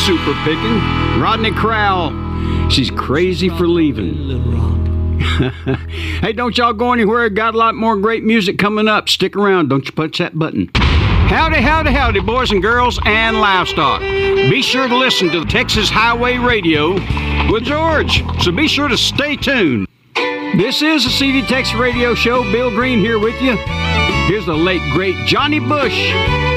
super picking. Rodney Crowell. She's crazy for leaving. Hey, don't y'all go anywhere. Got a lot more great music coming up. Stick around. Don't you punch that button. Howdy, howdy, howdy, boys and girls and livestock. Be sure to listen to Texas Highway Radio with George. So be sure to stay tuned. This is the CD Texas Radio Show. Bill Green here with you. Here's the late, great Johnny Bush.